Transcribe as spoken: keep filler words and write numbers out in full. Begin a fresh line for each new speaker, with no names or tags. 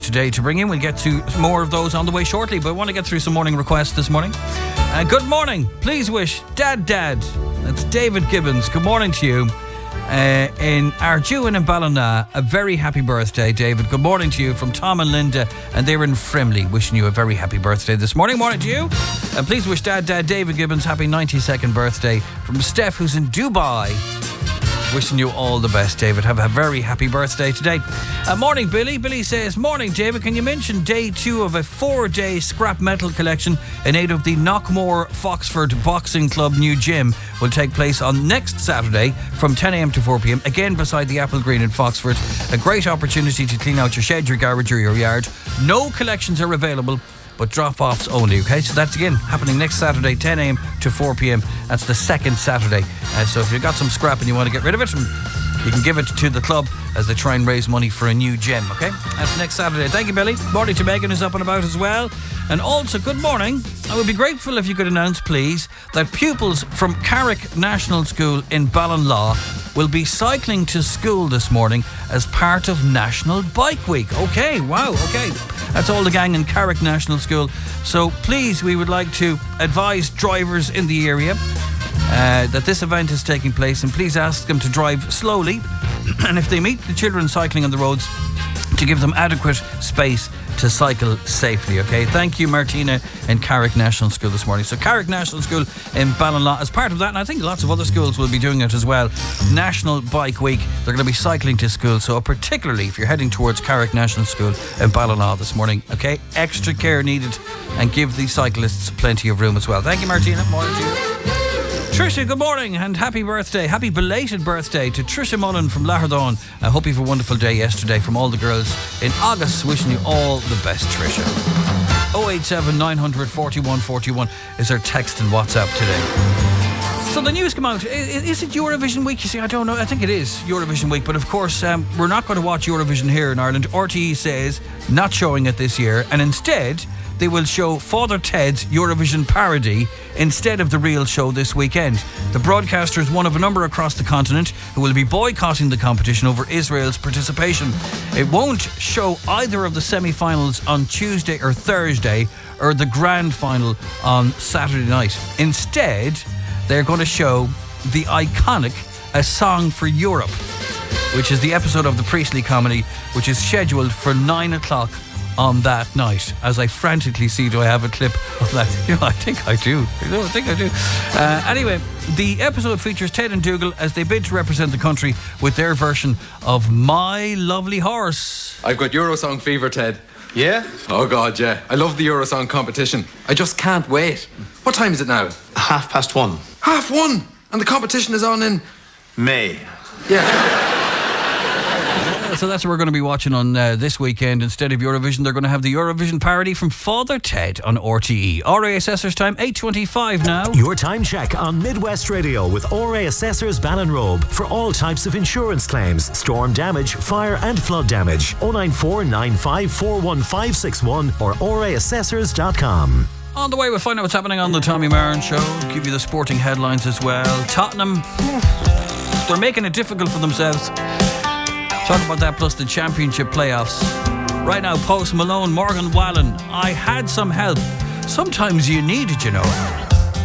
today to bring in. We'll get to more of those on the way shortly, but I want to get through some morning requests this morning. Uh, good morning. Please wish Dad Dad. That's David Gibbons. Good morning to you. Uh, in Arduin and Ballina, a very happy birthday, David. Good morning to you from Tom and Linda, and they're in Frimley, wishing you a very happy birthday this morning. Morning to you. And please wish Dad Dad David Gibbons happy ninety-second birthday from Steph, who's in Dubai. Wishing you all the best, David. Have a very happy birthday today. Uh, morning, Billy. Billy says, morning, David. Can you mention day two of a four-day scrap metal collection in aid of the Knockmore Foxford Boxing Club new gym will take place on next Saturday from ten a.m. to four p.m. Again, beside the Apple Green in Foxford. A great opportunity to clean out your shed, your garage or your yard. No collections are available, but drop-offs only, okay? So that's, again, happening next Saturday, ten a.m. to four p.m. That's the second Saturday. Uh, so if you've got some scrap and you want to get rid of it, you can give it to the club as they try and raise money for a new gym, okay? That's next Saturday. Thank you, Billy. Morning to Megan, who's up and about as well. And also, good morning. I would be grateful if you could announce, please, that pupils from Carrick National School in Ballinlaw will be cycling to school this morning as part of National Bike Week. Okay, wow, okay. That's all the gang in Carrick National School. So please, we would like to advise drivers in the area uh, that this event is taking place, and please ask them to drive slowly, and if they meet the children cycling on the roads, to give them adequate space to cycle safely, okay? Thank you, Martina, in Carrick National School this morning. So Carrick National School in Ballinlaw, as part of that, and I think lots of other schools will be doing it as well, National Bike Week, they're going to be cycling to school. So particularly if you're heading towards Carrick National School in Ballinlaw this morning, okay? Extra care needed, and give the cyclists plenty of room as well. Thank you, Martina. Morning to you. Tricia, good morning and happy birthday. Happy belated birthday to Tricia Mullen from Lahardon. I hope you have a wonderful day yesterday from all the girls in August. Wishing you all the best, Tricia. oh eight seven nine hundred forty-one forty-one is our text and WhatsApp today. So the news come out. Is, is it Eurovision week? You see, I don't know. I think it is Eurovision week. But of course, um, we're not going to watch Eurovision here in Ireland. R T E says not showing it this year. And instead, they will show Father Ted's Eurovision parody instead of the real show this weekend. The broadcaster is one of a number across the continent who will be boycotting the competition over Israel's participation. It won't show either of the semi-finals on Tuesday or Thursday, or the grand final on Saturday night. Instead, they're going to show the iconic A Song for Europe, which is the episode of the Priestley comedy, which is scheduled for nine o'clock on that night. As I frantically see, do I have a clip of that? You know, I think I do. I think I do. Uh, anyway, the episode features Ted and Dougal as they bid to represent the country with their version of My Lovely Horse.
I've got Eurosong fever, Ted.
Yeah?
Oh God, yeah. I love the Eurosong competition. I just can't wait. What time is it now?
Half past one.
Half one? And the competition is on in
May.
Yeah.
So that's what we're going to be watching on uh, this weekend. Instead of Eurovision, they're going to have the Eurovision parody from Father Ted on R T E. R A Assessors time, eight twenty-five now.
Your time check on Midwest Radio with R A Assessors Ballinrobe for all types of insurance claims, storm damage, fire and flood damage. oh nine four nine five four one five six one or r a assessors dot com.
On the way, we'll find out what's happening on the Tommy Marin Show. Give you the sporting headlines as well. Tottenham, they're making it difficult for themselves. Talk about that plus the championship playoffs. Right now, Post Malone, Morgan Wallen. I had some help. Sometimes you need it, you know.